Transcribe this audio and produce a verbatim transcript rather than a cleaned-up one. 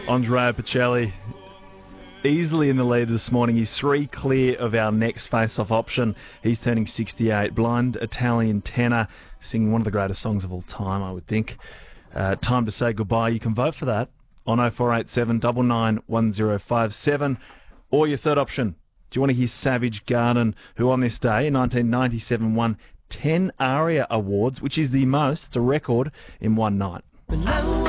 Andrea Bocelli easily in the lead this morning. He's three clear of our next face-off option. He's turning sixty-eight. Blind Italian tenor, singing one of the greatest songs of all time, I would think. Uh, time to say goodbye. You can vote for that on oh four eight seven, nine nine one oh five seven. Or your third option. Do you want to hear Savage Garden, who on this day in nineteen ninety-seven won ten ARIA Awards, which is the most, it's a record, in one night.